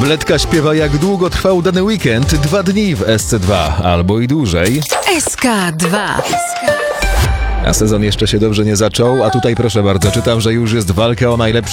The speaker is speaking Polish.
Wletka śpiewa, jak długo trwał dany weekend. 2 dni w SC2 albo i dłużej. SK2. A sezon jeszcze się dobrze nie zaczął, a tutaj proszę bardzo, czytam, że już jest walka o najlepszy